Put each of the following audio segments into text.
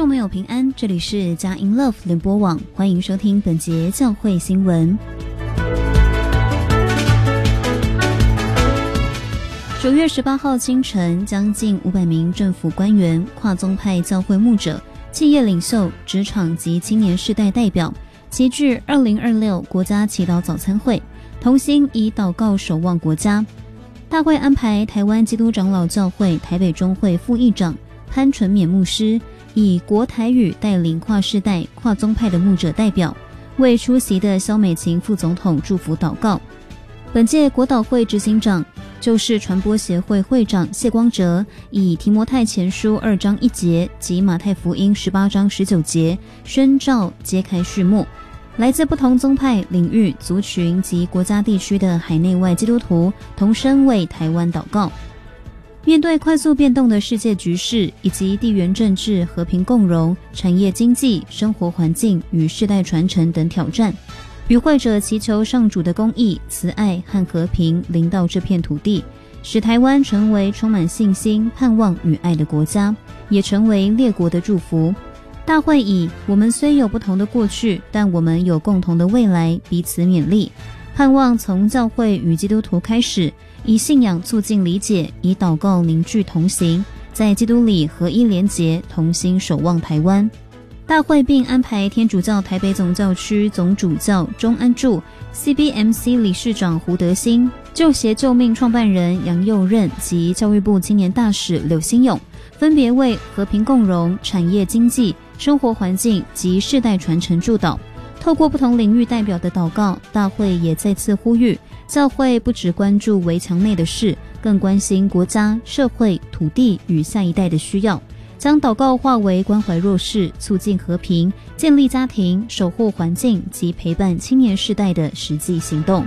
众朋友平安，这里是佳音 Love 联播网，欢迎收听本节教会新闻。9月18号清晨，将近500名政府官员、跨宗派教会牧者、企业领袖、职场及青年世代代表齐聚2026国家祈祷早餐会，同心以祷告守望国家。大会安排台湾基督长老教会台北中会副议长潘纯勉牧师以国台语带领跨世代、跨宗派的牧者代表，为出席的萧美琴副总统祝福祷告。本届国祷会执行长就是传播协会会长谢光哲，以提摩太前书2章1节及马太福音18章19节宣召揭开序幕。来自不同宗派、领域、族群及国家地区的海内外基督徒同声为台湾祷告。面对快速变动的世界局势以及地缘政治、和平共荣、产业经济、生活环境与世代传承等挑战，与会者祈求上主的公义、慈爱和和平临到这片土地，使台湾成为充满信心、盼望与爱的国家，也成为列国的祝福。大会以我们虽有不同的过去，但我们有共同的未来，彼此勉励，盼望从教会与基督徒开始，以信仰促进理解，以祷告凝聚同行，在基督里合一连结，同心守望台湾。大会并安排天主教台北总教区总主教钟安柱、CBMC 理事长胡德兴、救协救命创办人杨佑任及教育部青年大使柳兴勇，分别为和平共荣、产业经济、生活环境及世代传承祝祷。透过不同领域代表的祷告，大会也再次呼吁教会不只关注围墙内的事，更关心国家、社会、土地与下一代的需要，将祷告化为关怀弱势、促进和平、建立家庭、守护环境及陪伴青年世代的实际行动。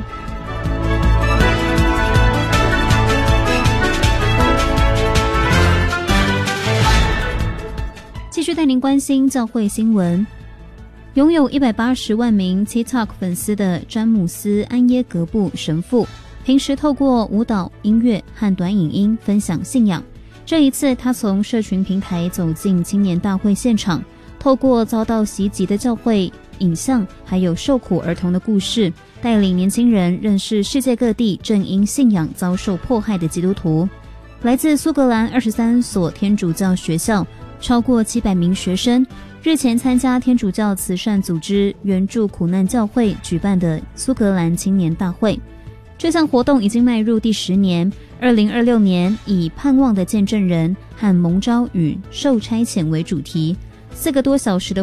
继续带您关心教会新闻。拥有180万名 TikTok 粉丝的詹姆斯·安耶格布神父，平时透过舞蹈、音乐和短影音分享信仰。这一次，他从社群平台走进青年大会现场，透过遭到袭击的教会影像，还有受苦儿童的故事，带领年轻人认识世界各地正因信仰遭受迫害的基督徒。来自苏格兰23所天主教学校，超过700名学生日前参加天主教慈善组织援助苦难教会举办的苏格兰青年大会。这项活动已经迈入第10年，2026年以盼望的见证人和蒙召与受差遣为主题，4个多小时的